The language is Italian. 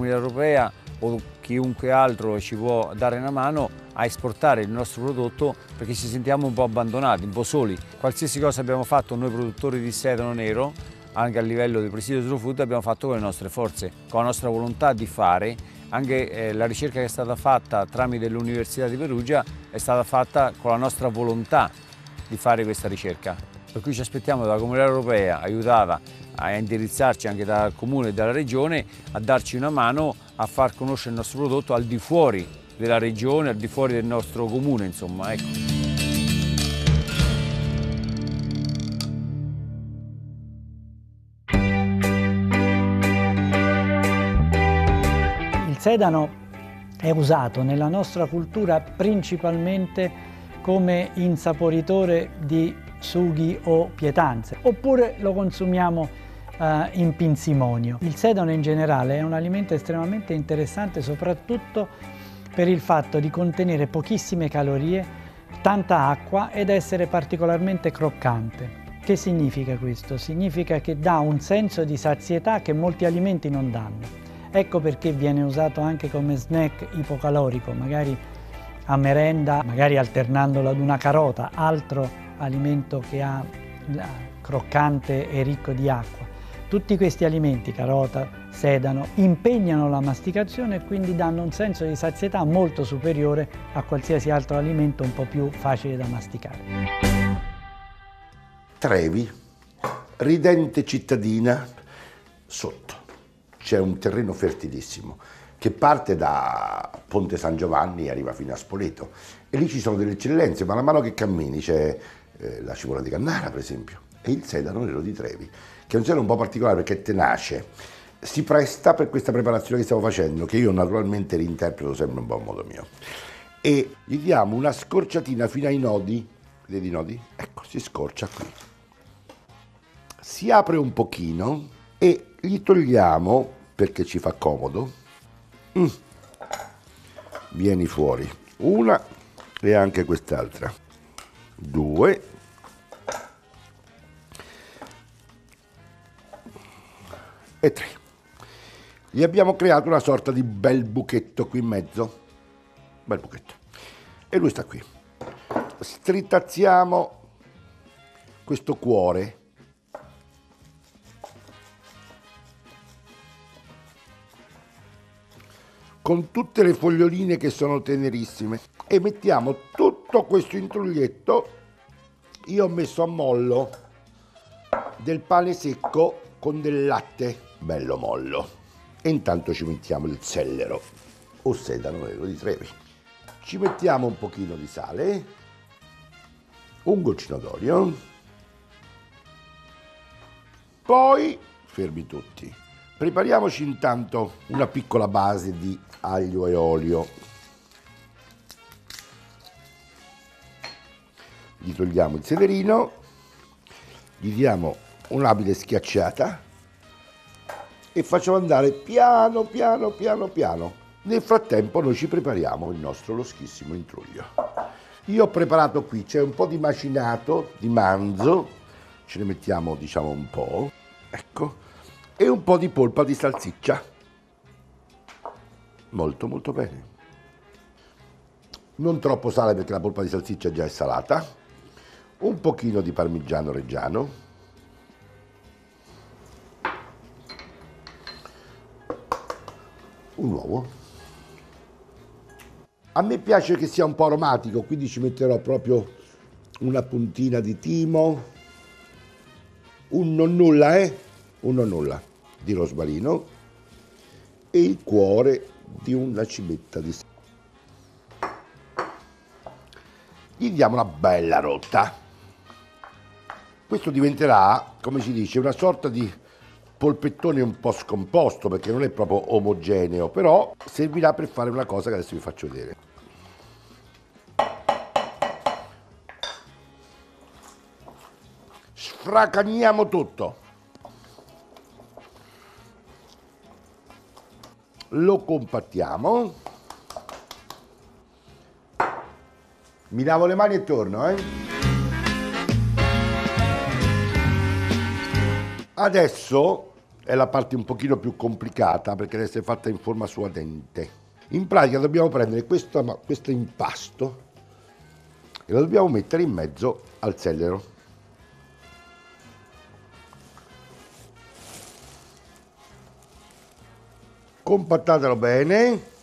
Comunità Europea o chiunque altro ci può dare una mano a esportare il nostro prodotto, perché ci sentiamo un po' abbandonati, un po' soli. Qualsiasi cosa abbiamo fatto noi produttori di sedano nero, anche a livello di presidio slow food, abbiamo fatto con le nostre forze, con la nostra volontà di fare. Anche la ricerca che è stata fatta tramite l'Università di Perugia è stata fatta con la nostra volontà di fare questa ricerca. Per cui ci aspettiamo dalla Comunità Europea, aiutata a indirizzarci anche dal Comune e dalla Regione, a darci una mano a far conoscere il nostro prodotto al di fuori della Regione, al di fuori del nostro Comune, insomma. Ecco. Il sedano è usato nella nostra cultura principalmente come insaporitore di sughi o pietanze, oppure lo consumiamo in pinzimonio. Il sedano in generale è un alimento estremamente interessante, soprattutto per il fatto di contenere pochissime calorie, tanta acqua ed essere particolarmente croccante. Che significa questo? Significa che dà un senso di sazietà che molti alimenti non danno. Ecco perché viene usato anche come snack ipocalorico, magari a merenda, magari alternandolo ad una carota, altro alimento che ha croccante e ricco di acqua. Tutti questi alimenti, carota, sedano, impegnano la masticazione e quindi danno un senso di sazietà molto superiore a qualsiasi altro alimento un po' più facile da masticare. Trevi, ridente cittadina, sotto c'è un terreno fertilissimo che parte da Ponte San Giovanni e arriva fino a Spoleto, e lì ci sono delle eccellenze. Man mano che cammini c'è la cipolla di Cannara, per esempio, e il sedano nero di Trevi, che è un sedano un po' particolare perché è tenace, si presta per questa preparazione che stiamo facendo, che io naturalmente reinterpreto sempre un po' a modo mio, e gli diamo una scorciatina fino ai nodi. Vedi i nodi? Ecco, si scorcia qui, si apre un pochino e gli togliamo, perché ci fa comodo, vieni fuori, una e anche quest'altra, 2 e 3. Gli abbiamo creato una sorta di bel buchetto qui in mezzo, bel buchetto, e lui sta qui. Stritazziamo questo cuore, con tutte le foglioline che sono tenerissime, e mettiamo tutto questo intruglietto. Io ho messo a mollo del pane secco con del latte bello mollo, e intanto ci mettiamo il sellero o sedano nero di Trevi, ci mettiamo un pochino di sale, un goccino d'olio, poi, fermi tutti, prepariamoci intanto una piccola base di aglio e olio. Gli togliamo il sederino, gli diamo un'abile schiacciata e facciamo andare piano piano piano piano. Nel frattempo noi ci prepariamo il nostro loschissimo intruglio. Io ho preparato qui, c'è un po' di macinato di manzo, ce ne mettiamo diciamo un po', ecco, e un po' di polpa di salsiccia, molto molto bene, non troppo sale perché la polpa di salsiccia già è salata, un pochino di parmigiano reggiano, un uovo. A me piace che sia un po' aromatico, quindi ci metterò proprio una puntina di timo, un nonnulla, un nonnulla di rosmarino e il cuore di una cimetta di sale. Gli diamo una bella rotta. Questo diventerà, come si dice, una sorta di polpettone un po' scomposto, perché non è proprio omogeneo, però servirà per fare una cosa che adesso vi faccio vedere. Sfracagniamo tutto, lo compattiamo, mi lavo le mani e torno, Adesso è la parte un pochino più complicata perché deve essere fatta in forma suadente. In pratica dobbiamo prendere questo impasto e lo dobbiamo mettere in mezzo al sellero. Compattatelo bene.